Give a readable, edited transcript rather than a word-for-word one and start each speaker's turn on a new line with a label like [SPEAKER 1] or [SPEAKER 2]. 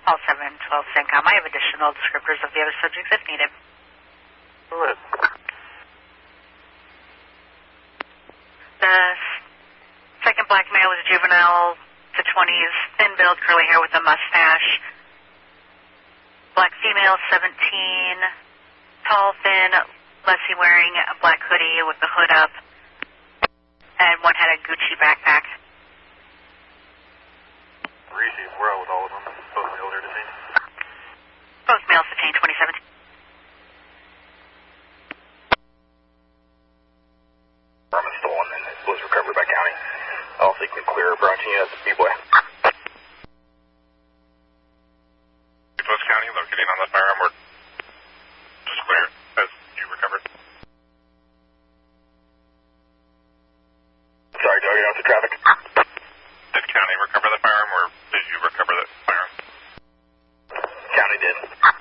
[SPEAKER 1] All 712 CENTCOM. I have additional descriptors of the other subjects if needed.
[SPEAKER 2] Go ahead.
[SPEAKER 1] The second black male was a juvenile, to 20s, thin build, curly hair with a mustache. Black female, 17, tall, thin, Leslie wearing a black hoodie with the hood up, and one had a Gucci backpack.
[SPEAKER 2] Reese, we're out with all of them. Both males are detained.
[SPEAKER 1] Both males detained, 2017.
[SPEAKER 2] Garment stolen and it was recovered by county. All sequence clear. Branching units, B-boy. Post County, locating on the firearm, we're just clear as you recovered. Sorry, do I get out to traffic? Did county recover the firearm or did you recover the firearm? County did.